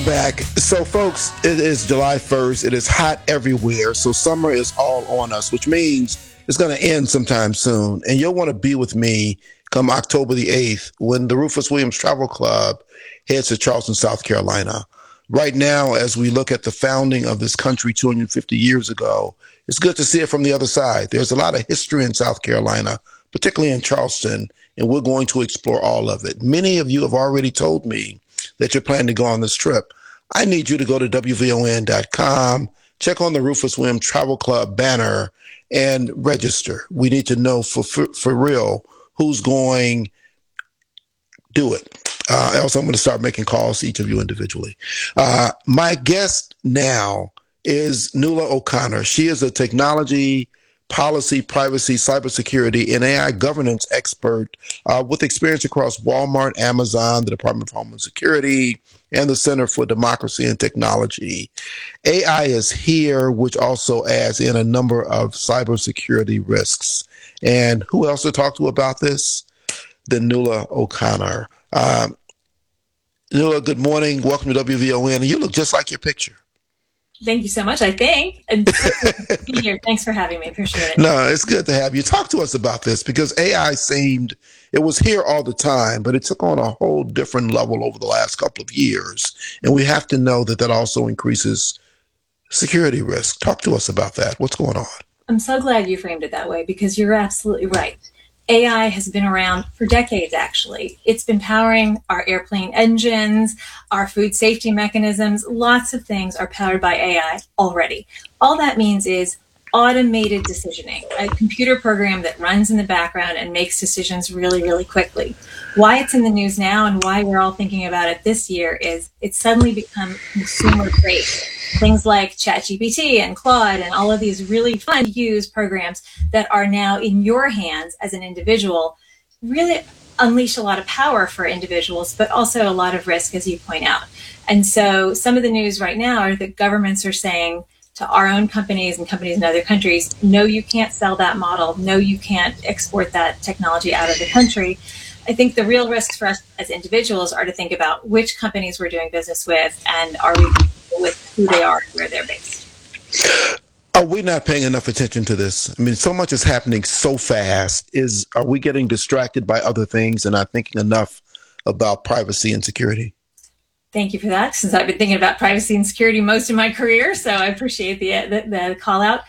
back. So, folks, it is July 1st. It is hot everywhere. So, summer is all on us, which means it's going to end sometime soon. And you'll want to be with me come October the 8th when the Rufus Williams Travel Club heads to Charleston, South Carolina. Right now, as we look at the founding of this country 250 years ago, it's good to see it from the other side. There's a lot of history in South Carolina, particularly in Charleston, and we're going to explore all of it. Many of you have already told me that you're planning to go on this trip. I need you to go to WVON.com, check on the Rufus Williams Travel Club banner, and register. We need to know for real who's going to do it. Else I'm going to start making calls to each of you individually. My guest now is Nuala O'Connor. She is a technology, policy, privacy, cybersecurity, and AI governance expert with experience across Walmart, Amazon, the Department of Homeland Security, and the Center for Democracy and Technology. AI is here, which also adds in a number of cybersecurity risks. And who else to talk to about this? Then Nuala O'Connor. Nuala, good morning. Welcome to WVON. And you look just like your picture. Thank you so much, I think. And be here. Thanks for having me. Appreciate it. No, it's good to have you. Talk to us about this because AI it was here all the time, but it took on a whole different level over the last couple of years. And we have to know that also increases security risk. Talk to us about that. What's going on? I'm so glad you framed it that way because you're absolutely right. AI has been around for decades, actually. It's been powering our airplane engines, our food safety mechanisms. Lots of things are powered by AI already. All that means is automated decisioning, a computer program that runs in the background and makes decisions really, really quickly. Why it's in the news now and why we're all thinking about it this year is it's suddenly become consumer grade. Things like ChatGPT and Claude and all of these really fun to use programs that are now in your hands as an individual really unleash a lot of power for individuals, but also a lot of risk, as you point out. And so some of the news right now are that governments are saying to our own companies and companies in other countries, no, you can't sell that model. No, you can't export that technology out of the country. I think the real risks for us as individuals are to think about which companies we're doing business with and are we comfortable with who they are and where they're based. Are we not paying enough attention to this? I mean, so much is happening so fast. Are we getting distracted by other things and not thinking enough about privacy and security? Thank you for that, since I've been thinking about privacy and security most of my career, so I appreciate the call out.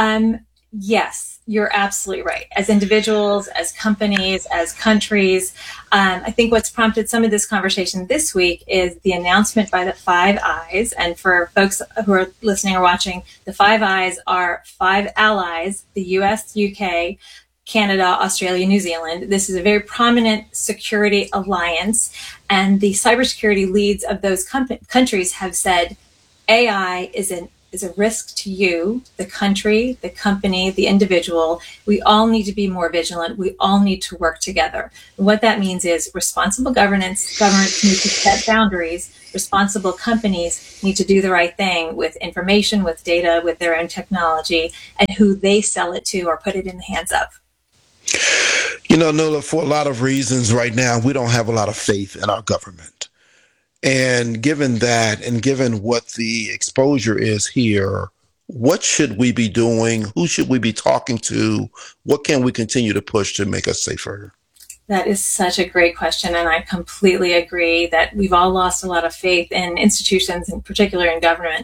Yes, you're absolutely right. As individuals, as companies, as countries, I think what's prompted some of this conversation this week is the announcement by the Five Eyes. And for folks who are listening or watching, the Five Eyes are five allies, the US, UK, Canada, Australia, New Zealand. This is a very prominent security alliance, and the cybersecurity leads of those countries have said AI is a risk to you, the country, the company, the individual. We all need to be more vigilant. We all need to work together. And what that means is responsible governance. Governments need to set boundaries. Responsible companies need to do the right thing with information, with data, with their own technology, and who they sell it to or put it in the hands of. You know, Nuala, for a lot of reasons right now, we don't have a lot of faith in our government. And given that, and given what the exposure is here, what should we be doing? Who should we be talking to? What can we continue to push to make us safer? That is such a great question. And I completely agree that we've all lost a lot of faith in institutions, in particular in government.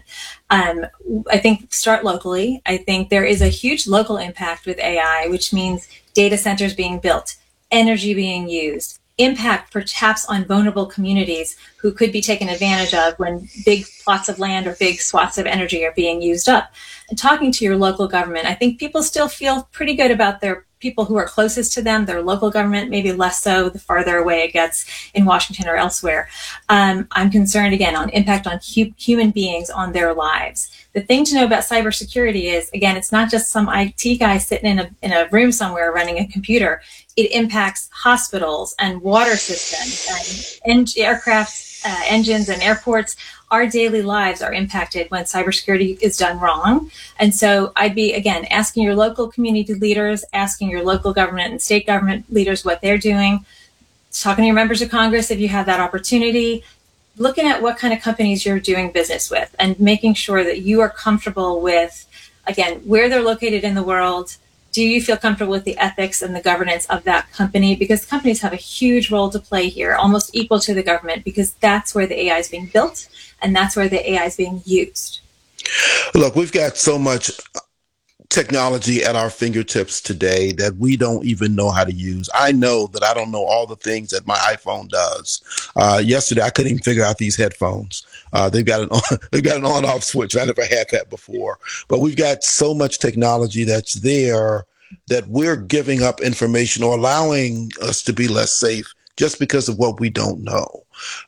I think start locally. I think there is a huge local impact with AI, which means data centers being built, energy being used, impact perhaps on vulnerable communities who could be taken advantage of when big plots of land or big swaths of energy are being used up. And talking to your local government, I think people still feel pretty good about their people who are closest to them, their local government, maybe less so the farther away it gets in Washington or elsewhere. I'm concerned, again, on impact on human beings, on their lives. The thing to know about cybersecurity is, again, it's not just some IT guy sitting in a room somewhere running a computer. It impacts hospitals and water systems and aircraft engines and airports. Our daily lives are impacted when cybersecurity is done wrong. And so I'd be, again, asking your local community leaders, asking your local government and state government leaders what they're doing, talking to your members of Congress if you have that opportunity, looking at what kind of companies you're doing business with and making sure that you are comfortable with, again, where they're located in the world. Do you feel comfortable with the ethics and the governance of that company? Because companies have a huge role to play here, almost equal to the government, because that's where the AI is being built and that's where the AI is being used. Look, we've got so much technology at our fingertips today that we don't even know how to use. I know that I don't know all the things that my iPhone does. Yesterday, I couldn't even figure out these headphones. They've got an they've got an on-off switch. I never had that before. But we've got so much technology that's there that we're giving up information or allowing us to be less safe just because of what we don't know.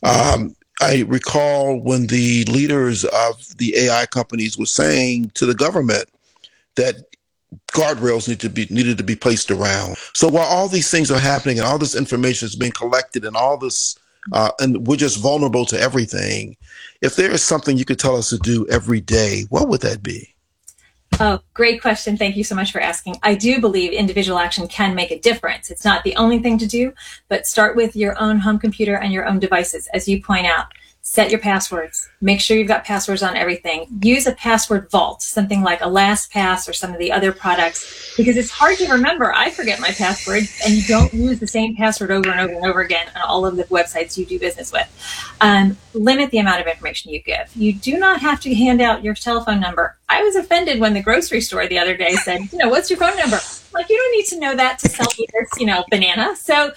I recall when the leaders of the AI companies were saying to the government that guardrails needed to be placed around. So while all these things are happening and all this information is being collected and all this, and we're just vulnerable to everything, if there is something you could tell us to do every day, what would that be? Oh, great question. Thank you so much for asking. I do believe individual action can make a difference. It's not the only thing to do, but start with your own home computer and your own devices. As you point out, set your passwords. Make sure you've got passwords on everything. Use a password vault, something like a LastPass or some of the other products, because it's hard to remember. I forget my password, and you don't use the same password over and over and over again on all of the websites you do business with. Limit the amount of information you give. You do not have to hand out your telephone number. I was offended when the grocery store the other day said, what's your phone number? Like, you don't need to know that to sell me this, banana. So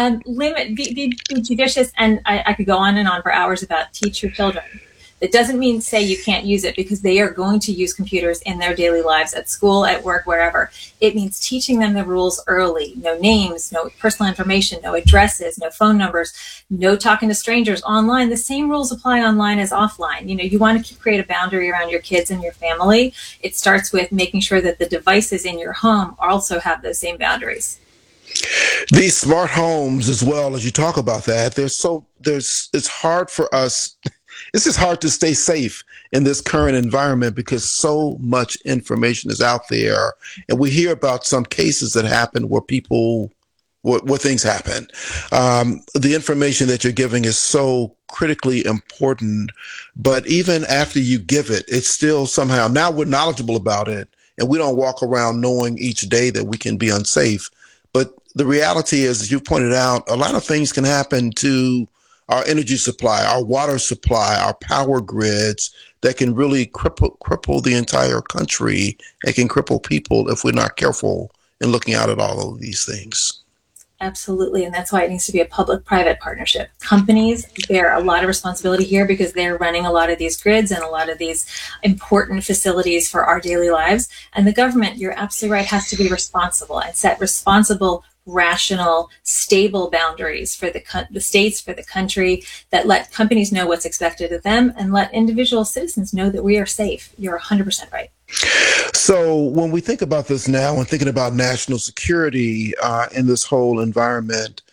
be judicious. And I could go on and on for hours about teach your children. It doesn't mean say you can't use it, because they are going to use computers in their daily lives, at school, at work, wherever. It means teaching them the rules early. No names, no personal information, no addresses, no phone numbers, no talking to strangers online. The same rules apply online as offline. You want to create a boundary around your kids and your family. It starts with making sure that the devices in your home also have those same boundaries. These smart homes, as well, as you talk about that, it's hard for us. It's just hard to stay safe in this current environment because so much information is out there. And we hear about some cases that happen where where things happen. The information that you're giving is so critically important, but even after you give it, it's still somehow, now we're knowledgeable about it and we don't walk around knowing each day that we can be unsafe. But the reality is, as you pointed out, a lot of things can happen to our energy supply, our water supply, our power grids that can really cripple the entire country and can cripple people if we're not careful in looking out at all of these things. Absolutely. And that's why it needs to be a public-private partnership. Companies bear a lot of responsibility here because they're running a lot of these grids and a lot of these important facilities for our daily lives. And the government, you're absolutely right, has to be responsible and set responsible, rational, stable boundaries for the states, for the country, that let companies know what's expected of them and let individual citizens know that we are safe. You're 100% right. So when we think about this now and thinking about national security in this whole environment,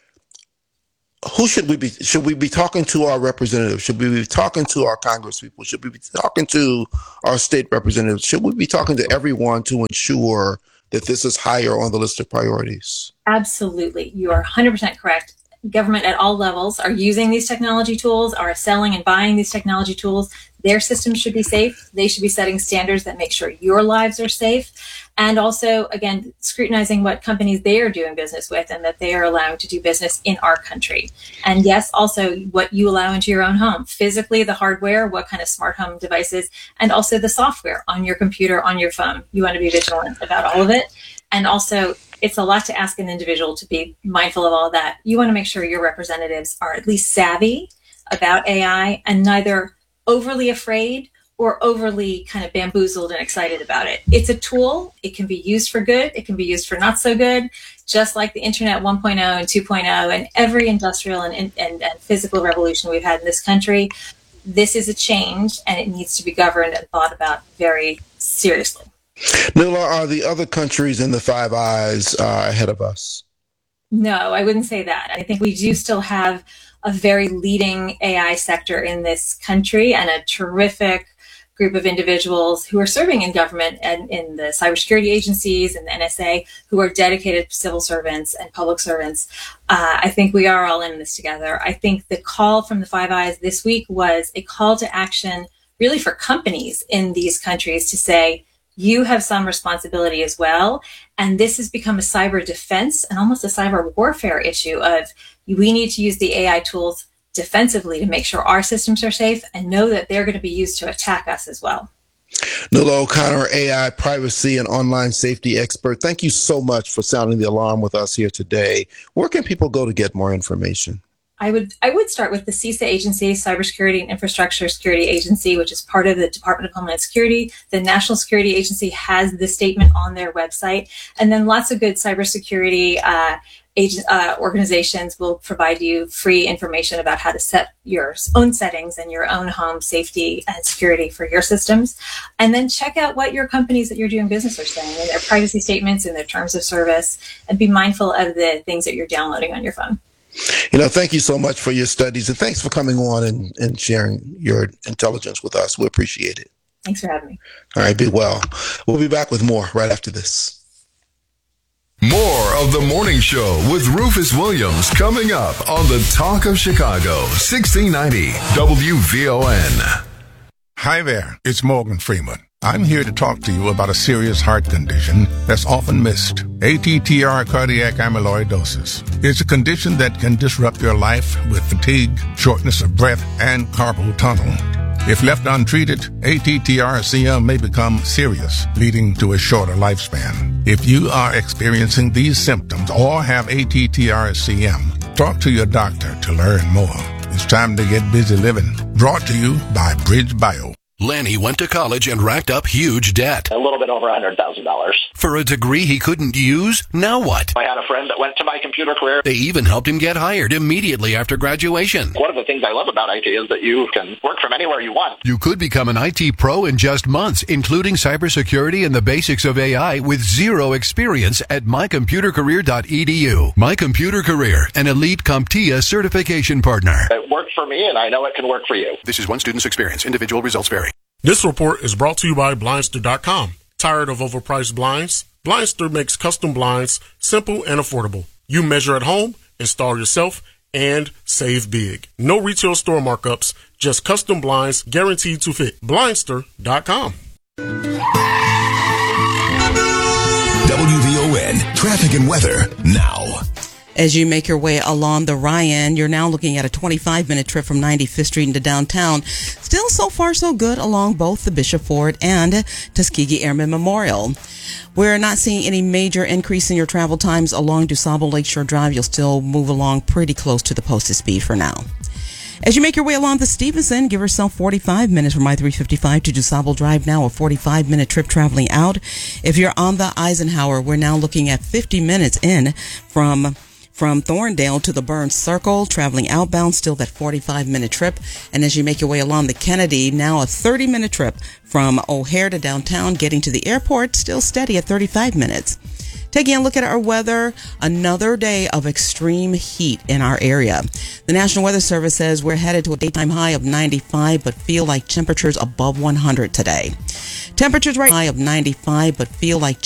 who should we be? Should we be talking to our representatives? Should we be talking to our congresspeople? Should we be talking to our state representatives? Should we be talking to everyone to ensure that this is higher on the list of priorities? Absolutely. You are 100% correct. Government at all levels are using these technology tools, are selling and buying these technology tools. Their systems should be safe. They should be setting standards that make sure your lives are safe. And also, again, scrutinizing what companies they are doing business with and that they are allowing to do business in our country. And yes, also what you allow into your own home. Physically, the hardware, what kind of smart home devices, and also the software on your computer, on your phone. You want to be vigilant about all of it. And also, it's a lot to ask an individual to be mindful of all of that. You want to make sure your representatives are at least savvy about AI and neither overly afraid or overly kind of bamboozled and excited about it. It's a tool. It can be used for good. It can be used for not so good, just like the Internet 1.0 and 2.0 and every industrial and physical revolution we've had in this country. This is a change, and it needs to be governed and thought about very seriously. Nuala, are the other countries in the Five Eyes ahead of us? No, I wouldn't say that. I think we do still have a very leading AI sector in this country and a terrific group of individuals who are serving in government and in the cybersecurity agencies and the NSA, who are dedicated civil servants and public servants. I think we are all in this together. I think the call from the Five Eyes this week was a call to action really for companies in these countries to say, you have some responsibility as well. And this has become a cyber defense and almost a cyber warfare issue of we need to use the AI tools defensively to make sure our systems are safe and know that they're going to be used to attack us as well. Nuala O'Connor, AI privacy and online safety expert. Thank you so much for sounding the alarm with us here today. Where can people go to get more information? I would start with the CISA agency, Cybersecurity and Infrastructure Security Agency, which is part of the Department of Homeland Security. The National Security Agency has the statement on their website. And then lots of good cybersecurity organizations will provide you free information about how to set your own settings and your own home safety and security for your systems. And then check out what your companies that you're doing business are saying in their privacy statements and their terms of service, and be mindful of the things that you're downloading on your phone. Thank you so much for your studies, and thanks for coming on and sharing your intelligence with us. We appreciate it. Thanks for having me. All right, be well. We'll be back with more right after this. More of The Morning Show with Rufus Williams coming up on the Talk of Chicago, 1690 WVON. Hi there, it's Morgan Freeman. I'm here to talk to you about a serious heart condition that's often missed. ATTR cardiac amyloidosis. It's a condition that can disrupt your life with fatigue, shortness of breath, and carpal tunnel. If left untreated, ATTR-CM may become serious, leading to a shorter lifespan. If you are experiencing these symptoms or have ATTR-CM, talk to your doctor to learn more. It's time to get busy living. Brought to you by Bridge Bio. Lanny went to college and racked up huge debt. A little bit over $100,000. For a degree he couldn't use? Now what? I had a friend that went to My Computer Career. They even helped him get hired immediately after graduation. One of the things I love about IT is that you can work from anywhere you want. You could become an IT pro in just months, including cybersecurity and the basics of AI with zero experience at mycomputercareer.edu. My Computer Career, an elite CompTIA certification partner. It worked for me, and I know it can work for you. This is one student's experience. Individual results vary. This report is brought to you by Blindster.com. Tired of overpriced blinds? Blindster makes custom blinds simple and affordable. You measure at home, install yourself, and save big. No retail store markups, just custom blinds guaranteed to fit. Blindster.com. WVON traffic and weather now. As you make your way along the Ryan, you're now looking at a 25-minute trip from 95th Street into downtown. Still so far so good along both the Bishop Ford and Tuskegee Airmen Memorial. We're not seeing any major increase in your travel times along DuSable Lakeshore Drive. You'll still move along pretty close to the posted speed for now. As you make your way along the Stevenson, give yourself 45 minutes from I-355 to DuSable Drive now, a 45-minute trip traveling out. If you're on the Eisenhower, we're now looking at 50 minutes in from Thorndale to the Burns Circle, traveling outbound, still that 45-minute trip. And as you make your way along the Kennedy, now a 30-minute trip from O'Hare to downtown, getting to the airport, still steady at 35 minutes. Taking a look at our weather, another day of extreme heat in our area. The National Weather Service says we're headed to a daytime high of 95, but feel like temperatures above 100 today. Temperatures right high of 95, but feel like